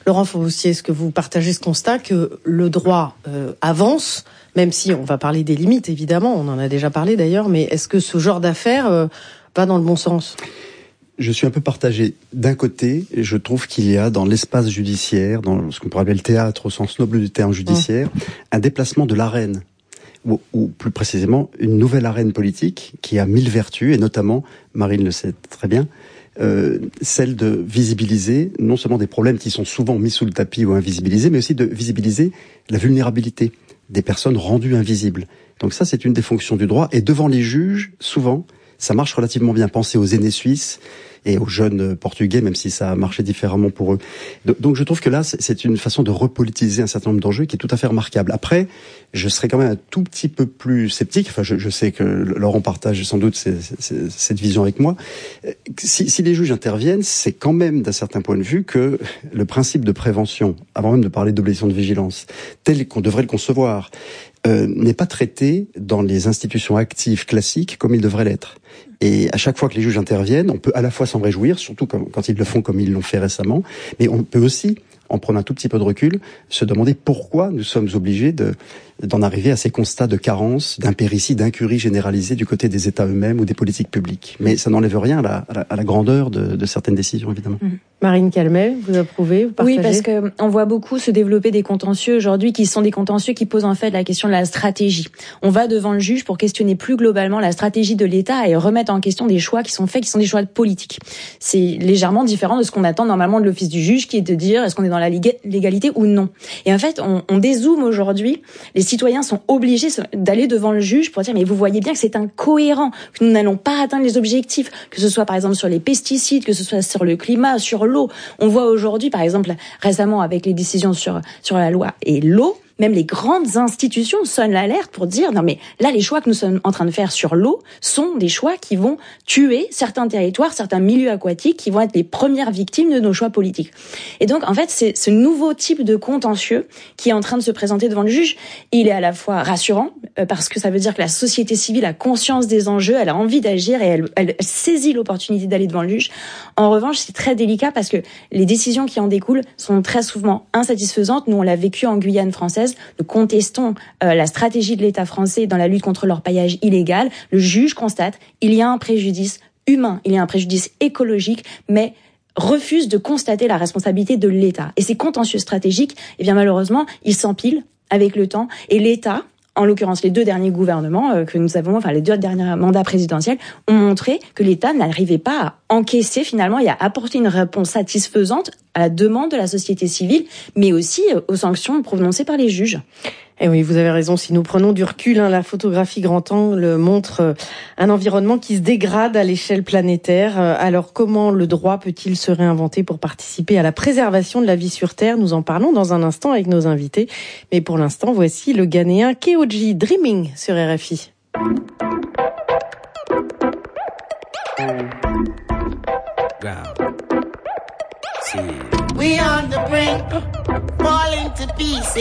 Laurent Faussier, est-ce que vous partagez ce constat que le droit avance, même si on va parler des limites, évidemment, on en a déjà parlé d'ailleurs, mais est-ce que ce genre d'affaires va dans le bon sens ? Je suis un peu partagé. D'un côté, je trouve qu'il y a dans l'espace judiciaire, dans ce qu'on pourrait appeler le théâtre au sens noble du terme judiciaire, un déplacement de l'arène, ou plus précisément une nouvelle arène politique qui a 1000 vertus, et notamment, Marine le sait très bien, celle de visibiliser non seulement des problèmes qui sont souvent mis sous le tapis ou invisibilisés, mais aussi de visibiliser la vulnérabilité des personnes rendues invisibles. Donc ça, c'est une des fonctions du droit. Et devant les juges, souvent, ça marche relativement bien. Pensez aux aînés suisses et aux jeunes portugais, même si ça a marché différemment pour eux. Donc je trouve que là, c'est une façon de repolitiser un certain nombre d'enjeux qui est tout à fait remarquable. Après, je serais quand même un tout petit peu plus sceptique. Enfin, je sais que Laurent partage sans doute cette vision avec moi. Si les juges interviennent, c'est quand même d'un certain point de vue que le principe de prévention, avant même de parler d'obligation de vigilance, tel qu'on devrait le concevoir, n'est pas traité dans les institutions actives classiques comme il devrait l'être. Et à chaque fois que les juges interviennent, on peut à la fois s'en réjouir, surtout quand ils le font comme ils l'ont fait récemment, mais on peut aussi, en prenant un tout petit peu de recul, se demander pourquoi nous sommes obligés d'en arriver à ces constats de carence, d'impéritie, d'incurie généralisée du côté des États eux-mêmes ou des politiques publiques. Mais ça n'enlève rien à la grandeur de certaines décisions, évidemment. Marine Calmel, vous approuvez, vous partagez ? Oui, parce que on voit beaucoup se développer des contentieux aujourd'hui qui sont des contentieux qui posent en fait la question de la stratégie. On va devant le juge pour questionner plus globalement la stratégie de l'État et remettre en question des choix qui sont faits, qui sont des choix politiques. C'est légèrement différent de ce qu'on attend normalement de l'office du juge, qui est de dire est-ce qu'on est dans la légalité ou non. Et en fait, on dézoome aujourd'hui. Les citoyens sont obligés d'aller devant le juge pour dire mais vous voyez bien que c'est incohérent, que nous n'allons pas atteindre les objectifs, que ce soit par exemple sur les pesticides, que ce soit sur le climat, sur l'eau. On voit aujourd'hui, par exemple, récemment avec les décisions sur la loi et l'eau, même les grandes institutions sonnent l'alerte pour dire non mais là les choix que nous sommes en train de faire sur l'eau sont des choix qui vont tuer certains territoires, certains milieux aquatiques qui vont être les premières victimes de nos choix politiques. Et donc en fait c'est ce nouveau type de contentieux qui est en train de se présenter devant le juge. Il est à la fois rassurant parce que ça veut dire que la société civile a conscience des enjeux, elle a envie d'agir et elle saisit l'opportunité d'aller devant le juge. En revanche, c'est très délicat parce que les décisions qui en découlent sont très souvent insatisfaisantes. Nous on l'a vécu en Guyane française. Nous contestons la stratégie de l'État français dans la lutte contre l'orpaillage illégal. Le juge constate il y a un préjudice humain, il y a un préjudice écologique, mais refuse de constater la responsabilité de l'État. Et ces contentieux stratégiques, eh bien malheureusement, ils s'empilent avec le temps. Et l'État, en l'occurrence les deux derniers gouvernements que nous avons, enfin les deux derniers mandats présidentiels, ont montré que l'État n'arrivait pas à encaisser finalement et à apporter une réponse satisfaisante à la demande de la société civile, mais aussi aux sanctions prononcées par les juges. Et oui, vous avez raison. Si nous prenons du recul, la photographie grand angle montre un environnement qui se dégrade à l'échelle planétaire. Alors, comment le droit peut-il se réinventer pour participer à la préservation de la vie sur Terre ? Nous en parlons dans un instant avec nos invités. Mais pour l'instant, voici le Ghanéen Keoji, Dreaming sur RFI. We on the brink, falling to pieces.